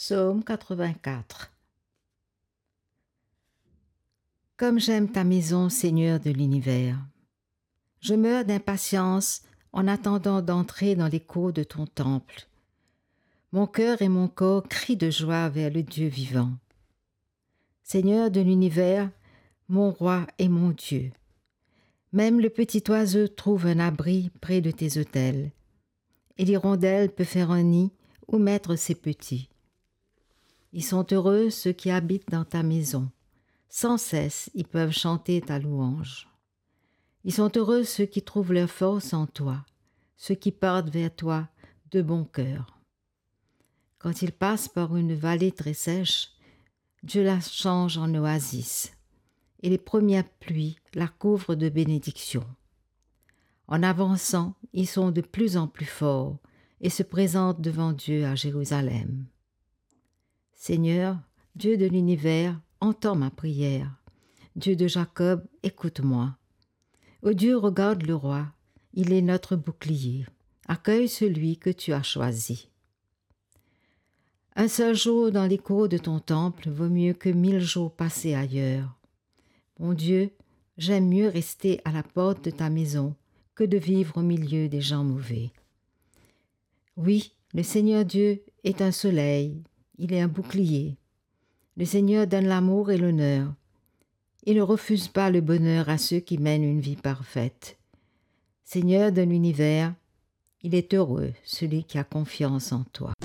Psaume 84. Comme j'aime ta maison, Seigneur de l'univers. Je meurs d'impatience en attendant d'entrer dans les cours de ton temple. Mon cœur et mon corps crient de joie vers le Dieu vivant. Seigneur de l'univers, mon roi et mon Dieu. Même le petit oiseau trouve un abri près de tes autels, et l'hirondelle peut faire un nid où mettre ses petits. Ils sont heureux ceux qui habitent dans ta maison. Sans cesse, ils peuvent chanter ta louange. Ils sont heureux ceux qui trouvent leur force en toi, ceux qui partent vers toi de bon cœur. Quand ils passent par une vallée très sèche, Dieu la change en oasis, et les premières pluies la couvrent de bénédictions. En avançant, ils sont de plus en plus forts et se présentent devant Dieu à Jérusalem. Seigneur, Dieu de l'univers, entends ma prière. Dieu de Jacob, écoute-moi. Ô Dieu, regarde le roi, il est notre bouclier. Accueille celui que tu as choisi. Un seul jour dans les cours de ton temple vaut mieux que 1000 jours passés ailleurs. Mon Dieu, j'aime mieux rester à la porte de ta maison que de vivre au milieu des gens mauvais. Oui, le Seigneur Dieu est un soleil, il est un bouclier. Le Seigneur donne l'amour et l'honneur. Il ne refuse pas le bonheur à ceux qui mènent une vie parfaite. Seigneur de l'univers, il est heureux celui qui a confiance en toi.